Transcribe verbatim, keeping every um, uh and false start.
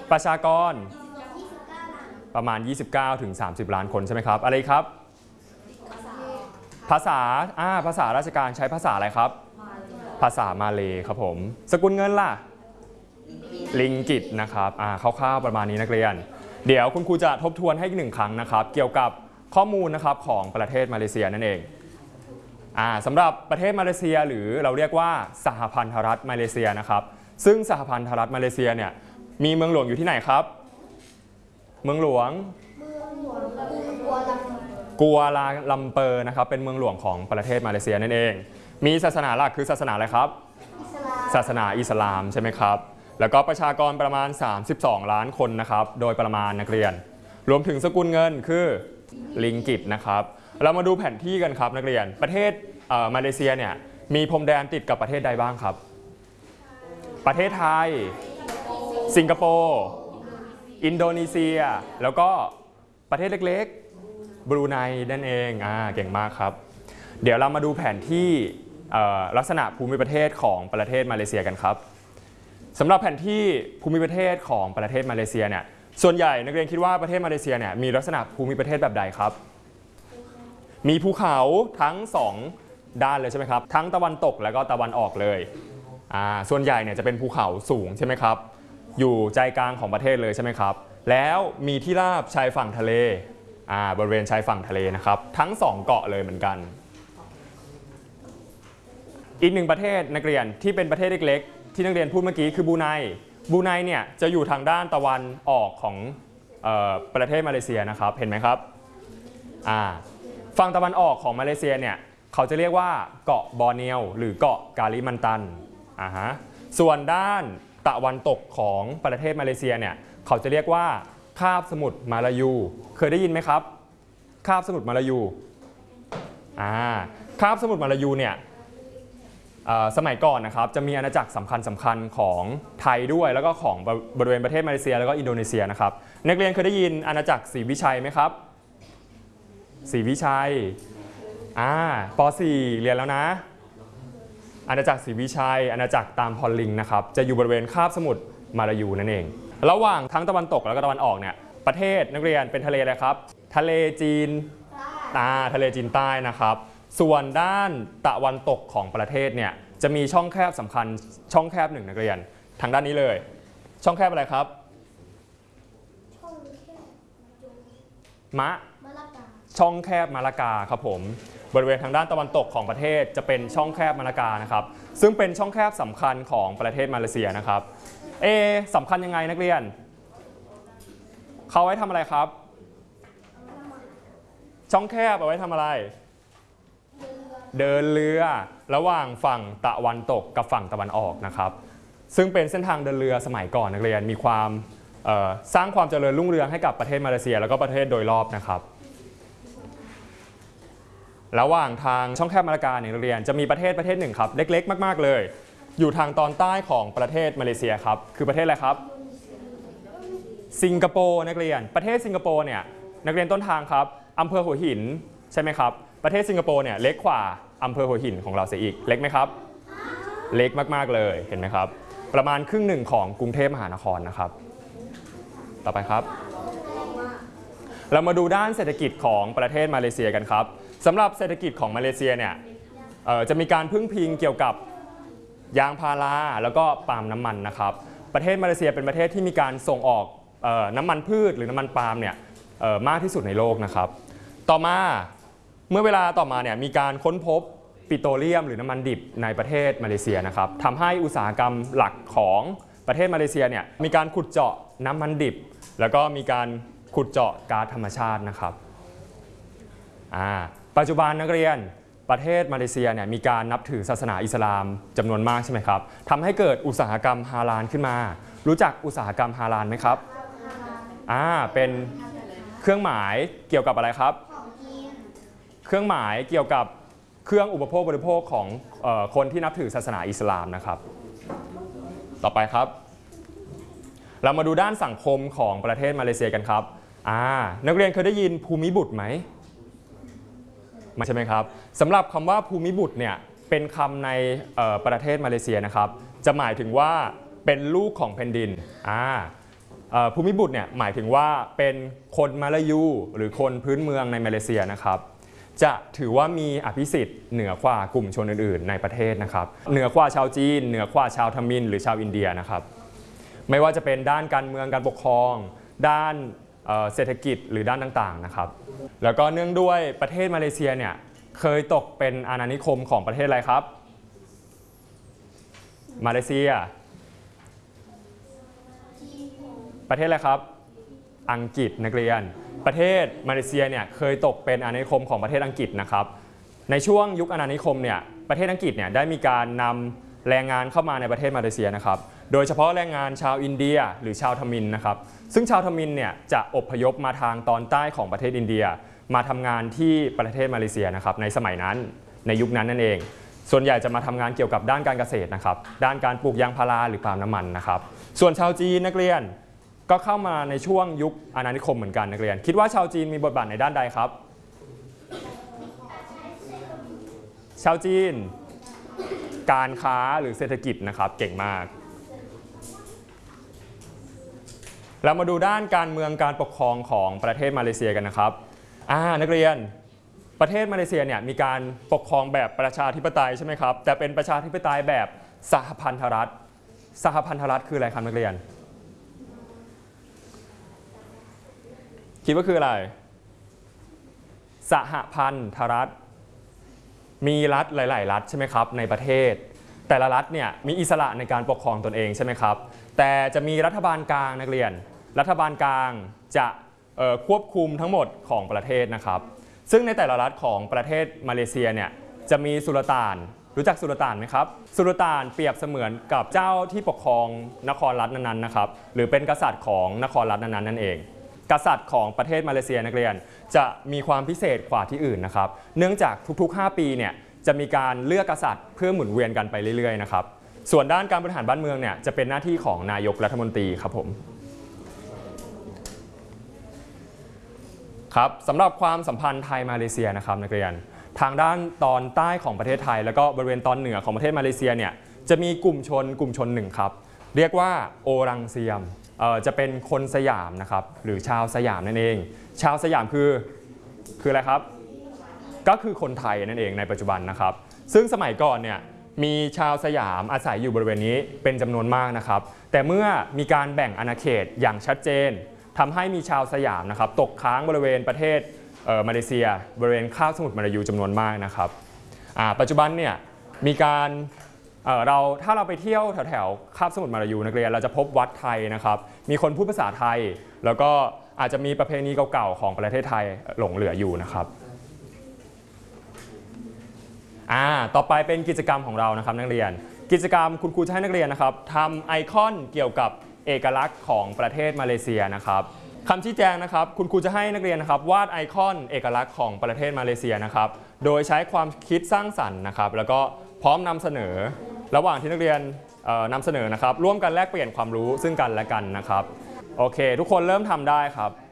ประชากรประมาณ ยี่สิบเก้าถึงสามสิบ ล้านคนใช่ไหมครับอะไรครับภาษาอ่าภาษาราชการใช้ภาษาอะไรครับภาษามาเลย์ครับผมสกุลเงินล่ะลิงกิตนะครับอ่าคร่าวๆประมาณนี้นักเรียนเดี๋ยวคุณครูจะทบทวนให้อีกหนึ่งครั้งนะครับเกี่ยวกับข้อมูลนะครับของประเทศมาเลเซียนั่นเองอ่าสำหรับประเทศมาเลเซียหรือเราเรียกว่าสหพันธรัฐมาเลเซียนะครับซึ่งสหพันธรัฐมาเลเซียเนี่ยมีเมืองหลวงอยู่ที่ไหนครับเมืองหลวงกัวลาลัมเปอร์นะครับเป็นเมืองหลวงของประเทศมาเลเซียนั่นเองมีศาสนาหลักคือศาสนาอะไรครับศาสนาอิสลามใช่ไหมครับแล้วก็ประชากรประมาณสามสิบสองล้านคนนะครับโดยประมาณนักเรียนรวมถึงสกุลเงินคือลิงกิตนะครับเรามาดูแผนที่กันครับนักเรียนประเทศมาเลเซียเนี่ยมีพรมแดนติดกับประเทศใดบ้างครับประเทศไทยสิงคโปร์อินโดนีเซียแล้วก็ประเทศเล็กๆบรูไนนั่นเองอ่าเก่งมากครับเดี๋ยวเรามาดูแผนที่ลักษณะภูมิประเทศของประเทศมาเลเซียกันครับสำหรับแผนที่ภูมิประเทศของประเทศมาเลเซียเนี่ยส่วนใหญ่นักเรียนคิดว่าประเทศมาเลเซียเนี่ยมีลักษณะภูมิประเทศแบบใดครับมีภูเขาทั้งสองด้านเลยใช่ไหมครับทั้งตะวันตกแล้วก็ตะวันออกเลยอ่าส่วนใหญ่เนี่ยจะเป็นภูเขาสูงใช่ไหมครับอยู่ใจกลางของประเทศเลยใช่ไหมครับแล้วมีที่ราบชายฝั่งทะเลอ่าบริเวณชายฝั่งทะเลนะครับทั้งสองเกาะเลยเหมือนกันอีกหนึ่งประเทศนักเรียนที่เป็นประเทศเล็กๆที่นักเรียนพูดเมื่อกี้คือบรูไนบรูไนเนี่ยจะอยู่ทางด้านตะวันออกของเอ่อประเทศมาเลเซียนะครับเห็นไหมครับอ่าฝั่งตะวันออกของมาเลเซียเนี่ยเขาจะเรียกว่าเกาะบอร์เนียวหรือเกาะกาลิมันตันอ่าฮะส่วนด้านตะวันตกของประเทศมาเลเซียเนี่ยเขาจะเรียกว่าคาบสมุทรมาลายูเคยได้ยินไหมครับคาบสมุทรมาลายูอ่าคาบสมุทรมาลายูเนี่ยสมัยก่อนนะครับจะมีอาณาจักรสำคัญสำคัญของไทยด้วยแล้วก็ของบริเวณประเทศมาเลเซียแล้วก็อินโดนีเซียนะครับนักเรียนเคยได้ยินอาณาจักรศรีวิชัยไหมครับศรีวิชัยอ่าป .สี่ เรียนแล้วนะอาณาจักรศรีวิชัยอาณาจักรตามพอลลิงนะครับจะอยู่บริเวณคาบสมุทรมาลายูนั่นเองระหว่างทั้งตะวันตกแล้วก็ตะวันออกเนี่ยประเทศนักเรียนเป็นทะเลอะไรครับทะเลจีนอ่าทะเลจีนใต้นะครับส่วนด้านตะวันตกของประเทศเนี่ยจะมีช่องแคบสำคัญช่องแคบหนึ่งนักเรียนทางด้านนี้เลยช่องแคบอะไรครับมะช่องแคบมะละกาครับผมบริเวณทางด้านตะวันตกของประเทศจะเป็นช่องแคบมะละกานะครับซึ่งเป็นช่องแคบสำคัญของประเทศมาเลเซียนะครับเอสำคัญยังไงนักเรียนเขาไว้ทำอะไรครับช่องแคบเอาไว้ทำอะไรเดินเรือระหว่างฝั่งตะวันตกกับฝั่งตะวันออกนะครับซึ่งเป็นเส้นทางเดินเรือสมัยก่อนนักเรียนมีความสร้างความเจริญรุ่งเรืองให้กับประเทศมาเลเซียแล้วก็ประเทศโดยรอบนะครับระหว่างทางช่องแคบมะละกาเนี่ยนักเรียนจะมีประเทศประเทศหนึ่งครับเล็กๆมากๆเลยอยู่ทางตอนใต้ของประเทศมาเลเซียครับคือประเทศอะไรครับสิงคโปร์นักเรียนประเทศสิงคโปร์เนี่ยนักเรียนต้นทางครับอำเภอหัวหินใช่ไหมครับประเทศสิงคโปร์เนี่ยเล็กกว่าอำเภอหัวหินของเราเสียอีกเล็กไหมครับเล็กมากๆเลยเห็นไหมครับประมาณครึ่งหนึ่งของกรุงเทพมหานครนะครับต่อไปครับเรามาดูด้านเศรษฐกิจของประเทศมาเลเซียกันครับสำหรับเศรษฐกิจของมาเลเซียเนี่ยจะมีการพึ่งพิงเกี่ยวกับยางพาราแล้วก็ปาล์มน้ำมันนะครับประเทศมาเลเซียเป็นประเทศที่มีการส่งออกน้ำมันพืชหรือน้ำมันปาล์มเนี่ยมากที่สุดในโลกนะครับต่อมาเมื่อเวลาต่อมาเนี่ยมีการค้นพบปิโตรเลียมหรือน้ำมันดิบในประเทศมาเลเซียนะครับทำให้อุตสาหกรรมหลักของประเทศมาเลเซียเนี่ยมีการขุดเจาะน้ำมันดิบแล้วก็มีการขุดเจาะก๊าซธรรมชาตินะครับปัจจุบันนักเรียนประเทศมาเลเซียเนี่ยมีการนับถือศาสนาอิสลามจำนวนมากใช่ไหมครับทำให้เกิดอุตสาหกรรมฮาลาลขึ้นมารู้จักอุตสาหกรรมฮาลาลไหมครับอ่าเป็นเครื่องหมายเกี่ยวกับอะไรครับเครื่องหมายเกี่ยวกับเครื่องอุปโภคบริโภคของเอ่อคนที่นับถือศาสนาอิสลามนะครับต่อไปครับเรามาดูด้านสังคมของประเทศมาเลเซียกันครับอ่านักเรียนเคยได้ยินภูมิบุตรไหมใช่ไหมครับสำหรับคำว่าภูมิบุตรเนี่ยเป็นคำในประเทศมาเลเซียนะครับจะหมายถึงว่าเป็นลูกของแผ่นดินอ่าภูมิบุตรเนี่ยหมายถึงว่าเป็นคนมาลายูหรือคนพื้นเมืองในมาเลเซียนะครับจะถือว่ามีอภิสิทธิ์เหนือกว่ากลุ่มชนอื่นๆในประเทศนะครับเหนือกว่าชาวจีนเหนือกว่าชาวทมิฬหรือชาวอินเดียนะครับไม่ว่าจะเป็นด้านการเมืองการปกครองด้านเศรษฐกิจหรือด้านต่างๆนะครับแล้วก็เนื่องด้วยประเทศมาเลเซียเนี่ยเคยตกเป็นอาณานิคมของประเทศอะไรครับมาเลเซียประเทศอะไรครับอังกฤษนักเรียนประเทศมาเลเซียเนี่ยเคยตกเป็นอาณานิคมของประเทศอังกฤษนะครับในช่วงยุคอาณานิคมเนี่ยประเทศอังกฤษเนี่ยได้มีการนำแรงงานเข้ามาในประเทศมาเลเซียนะครับโดยเฉพาะแรงงานชาวอินเดียหรือชาวทมิฬนะครับซึ่งชาวทมิฬเนี่ยจะอพยพมาทางตอนใต้ของประเทศอินเดียมาทำงานที่ประเทศมาเลเซียนะครับในสมัยนั้นในยุคนั้นนั่นเองส่วนใหญ่จะมาทำงานเกี่ยวกับด้านการเกษตรนะครับด้านการปลูกยางพาราหรือปาล์มน้ำมันนะครับส่วนชาวจีนนักเรียนก็เข้ามาในช่วงยุคอาณานิคมเหมือนกันนักเรียนคิดว่าชาวจีนมีบทบาทในด้านใดครับชาวจีนการค้าหรือเศรษฐกิจนะครับเก่งมากเรามาดูด้านการเมืองการปกครองของประเทศมาเลเซียกันนะครับอ่านักเรียนประเทศมาเลเซียเนี่ยมีการปกครองแบบประชาธิปไตยใช่ไหมครับแต่เป็นประชาธิปไตยแบบสหพันธรัฐสหพันธรัฐคืออะไรครับนักเรียนคิดว่าคืออะไรสหพันธรัฐมีรัฐหลายๆรัฐใช่ไหมครับในประเทศแต่ละรัฐเนี่ยมีอิสระในการปกครองตนเองใช่ไหมครับแต่จะมีรัฐบาลกลางนักเรียนรัฐบาลกลางจะควบคุมทั้งหมดของประเทศนะครับซึ่งในแต่ละรัฐของประเทศมาเลเซียเนี่ยจะมีสุลต่านรู้จักสุลต่านไหมครับสุลต่านเปรียบเสมือนกับเจ้าที่ปกครองนครรัฐนั้นๆนะครับหรือเป็นกษัตริย์ของนครรัฐนั้นๆนั่นเองกษัตริย์ของประเทศมาเลเซียนักเรียนจะมีความพิเศษกว่าที่อื่นนะครับเนื่องจากทุกๆห้าปีเนี่ยจะมีการเลือกกษัตริย์เพื่อหมุนเวียนกันไปเรื่อยๆนะครับส่วนด้านการบริหารบ้านเมืองเนี่ยจะเป็นหน้าที่ของนายกรัฐมนตรีครับผมครับสำหรับความสัมพันธ์ไทยมาเลเซียนะครับนักเรียนทางด้านตอนใต้ของประเทศไทยแล้วก็บริเวณตอนเหนือของประเทศมาเลเซียเนี่ยจะมีกลุ่มชนกลุ่มชนหนึ่งครับเรียกว่าโอรังเซียมจะเป็นคนสยามนะครับหรือชาวสยามนั่นเองชาวสยามคือคืออะไรครับก็คือคนไทยนั่นเองในปัจจุบันนะครับซึ่งสมัยก่อนเนี่ยมีชาวสยามอาศัยอยู่บริเวณนี้เป็นจำนวนมากนะครับแต่เมื่อมีการแบ่งอาณาเขตอย่างชัดเจนทำให้มีชาวสยามนะครับตกค้างบริเวณประเทศมาเลเซียบริเวณคาบสมุทรมาลายูจำนวนมากนะครับปัจจุบันเนี่ยมีการเราถ้าเราไปเที่ยวแถวๆคาบสมุทรมาลายูนักเรียนเราจะพบวัดไทยนะครับมีคนพูดภาษาไทยแล้วก็อาจจะมีประเพณีเก่าๆของประเทศไทยหลงเหลืออยู่นะครับอ่าต่อไปเป็นกิจกรรมของเรานะครับนักเรียนกิจกรรมคุณครูจะให้นักเรียนนะครับทำไอคอนเกี่ยวกับเอกลักษณ์ของประเทศมาเลเซียนะครับคำชี้แจงนะครับคุณครูจะให้นักเรียนนะครับวาดไอคอนเอกลักษณ์ของประเทศมาเลเซียนะครับโดยใช้ความคิดสร้างสรรค์นะครับแล้วก็พร้อมนำเสนอระหว่างที่นักเรียนนำเสนอนะครับร่วมกันแลกเปลี่ยนความรู้ซึ่งกันและกันนะครับโอเคทุกคนเริ่มทำได้ครับ